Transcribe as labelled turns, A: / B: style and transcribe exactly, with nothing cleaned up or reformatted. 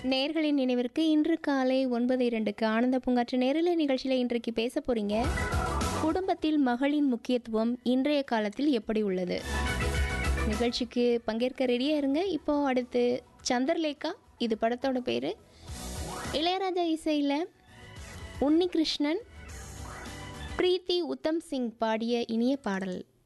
A: நேர்களின் நினைவிற்கு இன்று காலை ஒன்பது இரண்டுக்கு ஆனந்த பூங்காற்று நேரலை நிகழ்ச்சியில் இன்றைக்கு பேச போறீங்க. குடும்பத்தில் மகளின் முக்கியத்துவம் இன்றைய காலத்தில் எப்படி உள்ளது? நிகழ்ச்சிக்கு பங்கேற்க ரெடியாக இருங்க. இப்போ அடுத்து சந்திரலேகா, இது படத்தோட பேர். இளையராஜா இசையில் உன்னிகிருஷ்ணன், பிரீத்தி உத்தம் சிங் பாடிய இனிய பாடல்.